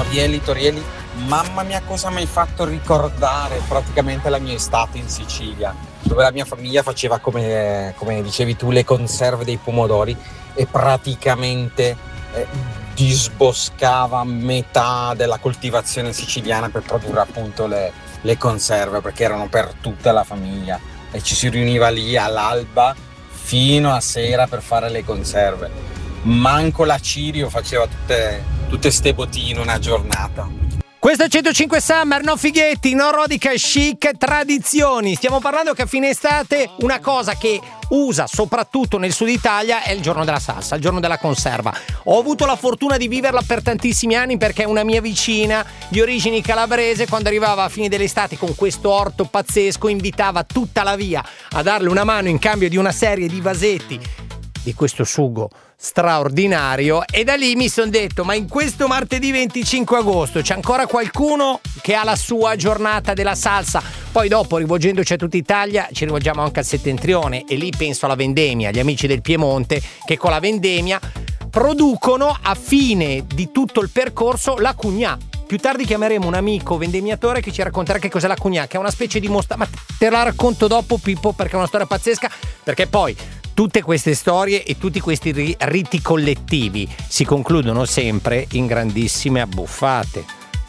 Torielli, mamma mia cosa mi hai fatto ricordare praticamente la mia estate in Sicilia, dove la mia famiglia faceva come dicevi tu le conserve dei pomodori e praticamente disboscava metà della coltivazione siciliana per produrre appunto le conserve, perché erano per tutta la famiglia e ci si riuniva lì all'alba fino a sera per fare le conserve. Manco la Cirio faceva tutte ste bottine in una giornata. Questo è 105 Summer, no fighetti, no rodica, chic, tradizioni. Stiamo parlando che a fine estate una cosa che usa soprattutto nel sud Italia è il giorno della salsa, il giorno della conserva. Ho avuto la fortuna di viverla per tantissimi anni perché una mia vicina di origini calabrese, quando arrivava a fine dell'estate con questo orto pazzesco, invitava tutta la via a darle una mano in cambio di una serie di vasetti di questo sugo straordinario, e da lì mi sono detto: ma in questo martedì 25 agosto c'è ancora qualcuno che ha la sua giornata della salsa? Poi dopo, rivolgendoci a tutta Italia, ci rivolgiamo anche al settentrione, e lì penso alla vendemmia, gli amici del Piemonte che con la vendemmia producono a fine di tutto il percorso la cugnà. Più tardi chiameremo un amico vendemmiatore che ci racconterà che cos'è la cugnà, che è una specie di ma te la racconto dopo, Pippo, perché è una storia pazzesca, perché poi tutte queste storie e tutti questi riti collettivi si concludono sempre in grandissime abbuffate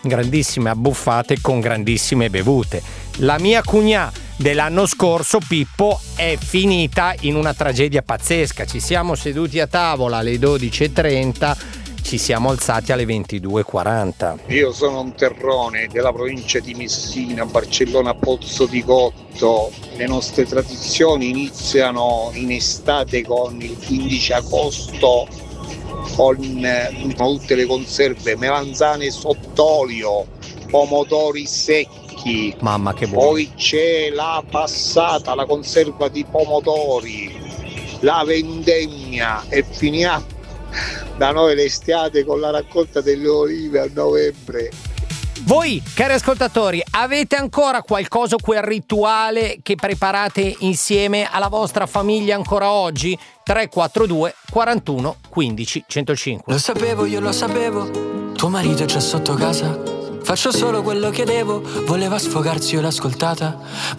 con grandissime bevute. La mia cugnà dell'anno scorso, Pippo, è finita in una tragedia pazzesca. Ci siamo seduti a tavola alle 12:30, ci siamo alzati alle 22:40. Io sono un terrone della provincia di Messina, Barcellona, Pozzo di Gotto. Le nostre tradizioni iniziano in estate con il 15 agosto con tutte le conserve, melanzane sott'olio, pomodori secchi. Mamma che buono. Poi c'è la passata, la conserva di pomodori, la vendemmia, e finiamo da noi l'estate con la raccolta delle olive a novembre. Voi, cari ascoltatori, avete ancora qualcosa, quel rituale che preparate insieme alla vostra famiglia ancora oggi? 342 41 15 105. Lo sapevo, io lo sapevo, tuo marito è già sotto casa. Faccio solo quello che devo, voleva sfogarsi, io l'ho ascoltata,